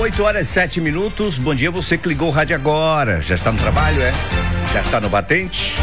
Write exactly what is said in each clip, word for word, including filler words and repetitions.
oito horas e sete minutos. Bom dia, você que ligou o rádio agora. Já está no trabalho, é? Já está no batente?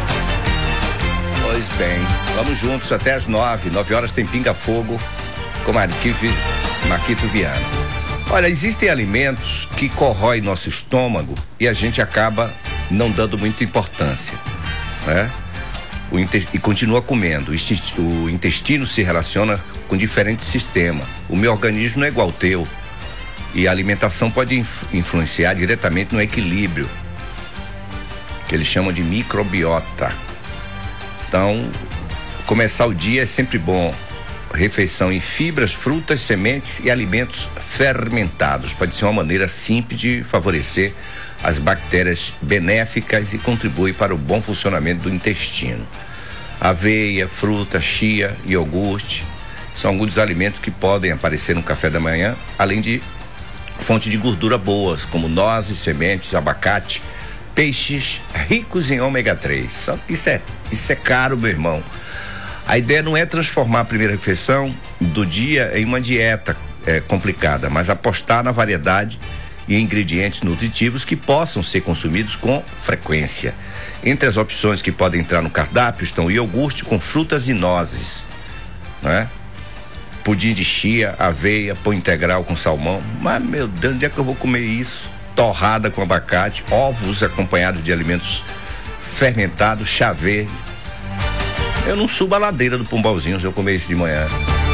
Pois bem, vamos juntos até as nove. Nove horas tem Pinga Fogo com Marquito, Marquito Viana. Olha, existem alimentos que corroem nosso estômago e a gente acaba não dando muita importância, né? O inte- e continua comendo. O intestino se relaciona com diferentes sistemas. O meu organismo não é igual ao teu. E a alimentação pode inf- influenciar diretamente no equilíbrio, que eles chamam de microbiota. Então, começar o dia é sempre bom. Refeição em fibras, frutas, sementes e alimentos fermentados. Pode ser uma maneira simples de favorecer as bactérias benéficas e contribui para o bom funcionamento do intestino. Aveia, fruta, chia, iogurte são alguns dos alimentos que podem aparecer no café da manhã, além de fonte de gordura boas, como nozes, sementes, abacate, peixes ricos em ômega três. Isso é, isso é caro, meu irmão. A ideia não é transformar a primeira refeição do dia em uma dieta é, complicada, mas apostar na variedade e ingredientes nutritivos que possam ser consumidos com frequência. Entre as opções que podem entrar no cardápio estão o iogurte com frutas e nozes, né? Pudim de chia, aveia, pão integral com salmão. Mas, meu Deus, onde é que eu vou comer isso? Torrada com abacate, ovos acompanhados de alimentos fermentados, chá verde. Eu não subo a ladeira do Pombauzinho se eu comer isso de manhã.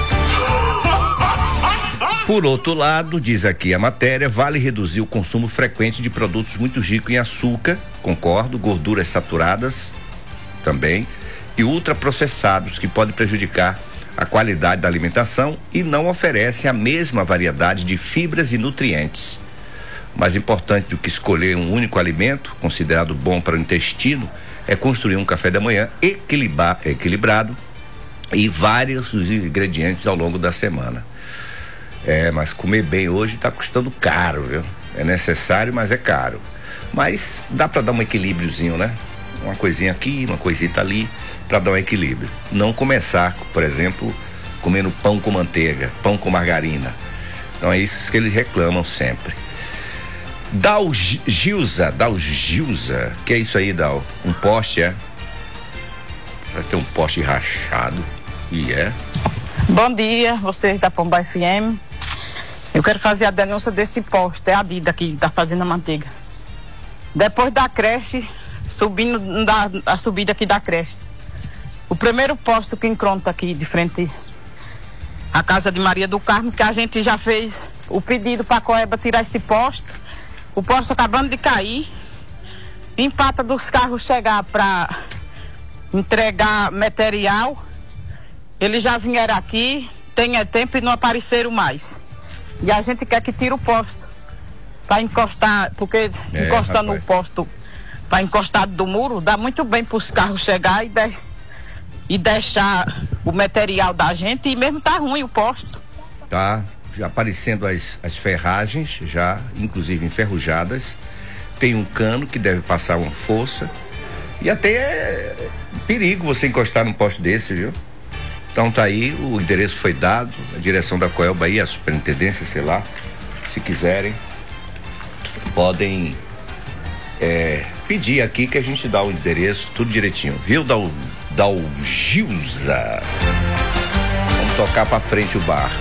Por outro lado, diz aqui a matéria, vale reduzir o consumo frequente de produtos muito ricos em açúcar, concordo, gorduras saturadas também, e ultraprocessados, que podem prejudicar a qualidade da alimentação e não oferecem a mesma variedade de fibras e nutrientes. Mais importante do que escolher um único alimento, considerado bom para o intestino, é construir um café da manhã equilibra, equilibrado e vários os ingredientes ao longo da semana. É, mas comer bem hoje está custando caro, viu? É necessário, mas é caro. Mas dá para dar um equilíbriozinho, né? Uma coisinha aqui, uma coisita ali, para dar um equilíbrio. Não começar, por exemplo, comendo pão com manteiga, pão com margarina. Então é isso que eles reclamam sempre. Dal Gilza, Dal Gilza, que é isso aí, Dal? Um poste, é? Vai ter um poste rachado, e é? Bom dia, vocês da Pomba F M. Eu quero fazer a denúncia desse poste, é a Dida que tá fazendo a manteiga. Depois da creche, subindo da, a subida aqui da creche. O primeiro posto que encontra aqui de frente à casa de Maria do Carmo, que a gente já fez o pedido para a Coeba tirar esse posto. O posto acabando de cair. Empata dos carros chegar para entregar material. Eles já vieram aqui, tem é tempo e não apareceram mais. E a gente quer que tire o posto para encostar, porque é, encostando rapaz. o posto para encostar do muro, dá muito bem para os carros chegar e, de, e deixar o material da gente, e mesmo tá ruim o posto. Tá, já aparecendo as, as ferragens, já inclusive enferrujadas. Tem um cano que deve passar uma força. E até é perigo você encostar num poste desse, viu? Então tá aí, o endereço foi dado, a direção da Coelba aí, a superintendência, sei lá, se quiserem, podem é, pedir aqui que a gente dá o endereço, tudo direitinho, viu? Dá o, dá o Gilza. Vamos tocar pra frente o barco.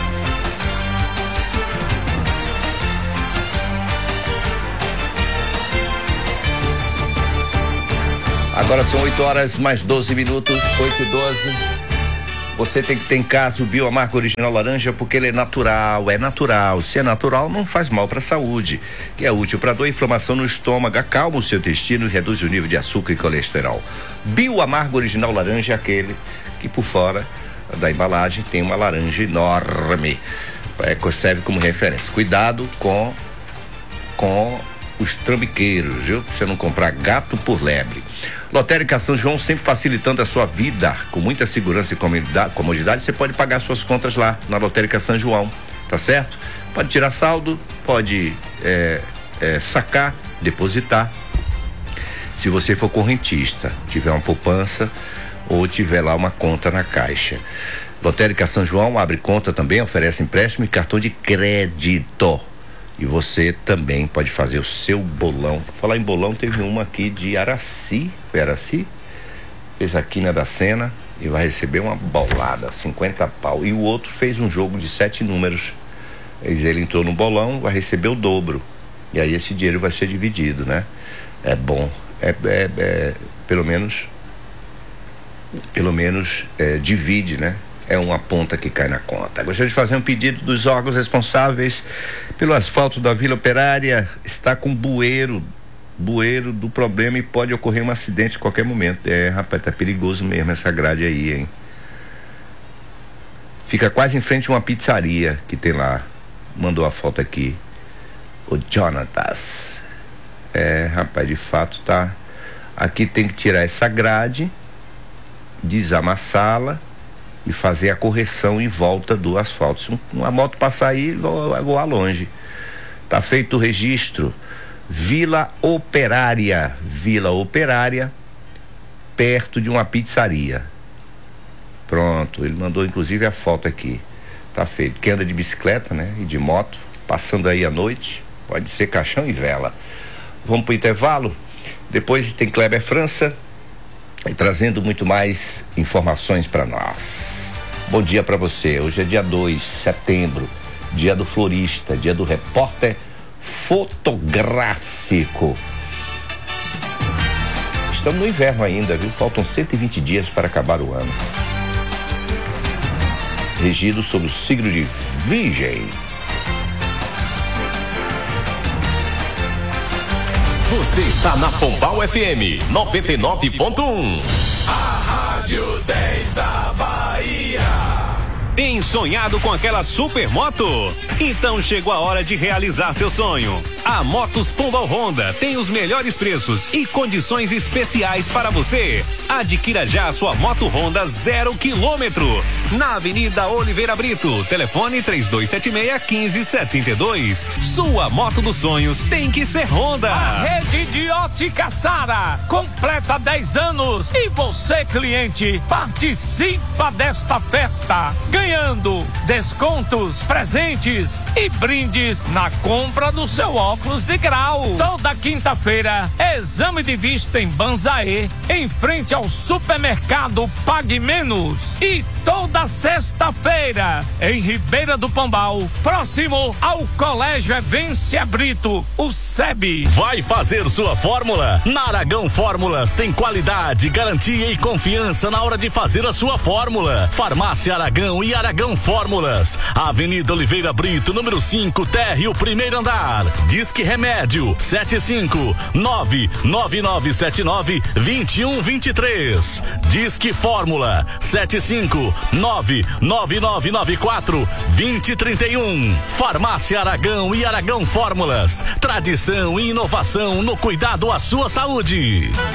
Agora são oito horas mais doze minutos, oito e doze. Você tem que ter em casa o Bioamargo Original Laranja, porque ele é natural, é natural. Se é natural, não faz mal para a saúde. Que é útil para dor e inflamação no estômago, acalma o seu intestino e reduz o nível de açúcar e colesterol. Bioamargo Original Laranja é aquele que por fora da embalagem tem uma laranja enorme. É, serve como referência. Cuidado com, com os trambiqueiros, viu? Pra você não comprar gato por lebre. Lotérica São João, sempre facilitando a sua vida, com muita segurança e comodidade. Você pode pagar suas contas lá na Lotérica São João, tá certo? Pode tirar saldo, pode é, é, sacar, depositar. Se você for correntista, tiver uma poupança ou tiver lá uma conta na Caixa. Lotérica São João abre conta também, oferece empréstimo e cartão de crédito. E você também pode fazer o seu bolão. Falar em bolão, teve uma aqui de Araci, foi Araci? Fez aqui na da Sena e vai receber uma bolada, cinquenta pau. E o outro fez um jogo de sete números. Ele entrou no bolão, vai receber o dobro. E aí esse dinheiro vai ser dividido, né? É bom. É, é, é pelo menos, pelo menos é, divide, né? É uma ponta que cai na conta. Gostaria de fazer um pedido dos órgãos responsáveis pelo asfalto da Vila Operária. Está com bueiro, bueiro do problema e pode ocorrer um acidente a qualquer momento. É, rapaz, tá perigoso mesmo essa grade aí, hein? Fica quase em frente a uma pizzaria que tem lá. Mandou a foto aqui. O Jonatas. É, rapaz, de fato tá. Aqui tem que tirar essa grade, desamassá-la e fazer a correção em volta do asfalto. Se uma moto passar aí, vai voar longe. Tá feito o registro. Vila Operária, Vila Operária, perto de uma pizzaria. Pronto, ele mandou inclusive a foto aqui. Tá feito. Quem anda de bicicleta, né, e de moto, passando aí à noite, pode ser caixão e vela. Vamos pro intervalo? Depois tem Kleber França e trazendo muito mais informações para nós. Bom dia para você. Hoje é dia dois de setembro, dia do florista, dia do repórter fotográfico. Estamos no inverno ainda, viu? Faltam cento e vinte dias para acabar o ano. Regido sob o signo de Virgem. Você está na Pombal F M noventa e nove ponto um. A Rádio dez da Bahia. Ensonhado com aquela super moto? Então chegou a hora de realizar seu sonho. A Motos Pombal Honda tem os melhores preços e condições especiais para você. Adquira já a sua moto Honda zero quilômetro. Na Avenida Oliveira Brito, telefone três dois sete seis, um cinco sete dois. Sua moto dos sonhos tem que ser Honda. A rede de ótica Sara completa dez anos e você, cliente, participa desta festa, ganhando descontos, presentes e brindes na compra do seu óculos de grau. Toda quinta-feira, exame de vista em Banzaê, em frente ao supermercado Pague Menos. E toda sexta-feira, em Ribeira do Pombal, próximo ao Colégio Evência Brito, o S E B. Vai fazer sua fórmula? Na Aragão Fórmulas tem qualidade, garantia e confiança na hora de fazer a sua fórmula. Farmácia Aragão e Aragão Fórmulas. Avenida Oliveira Brito, número cinco, térreo, primeiro andar. Disque Remédio sete cinco nove nove nove sete nove dois um dois três. Disque Fórmula sete cinco nove nove nove nove quatro dois zero três um. Farmácia Aragão e Aragão Fórmulas. Tradição e inovação no cuidado à sua saúde.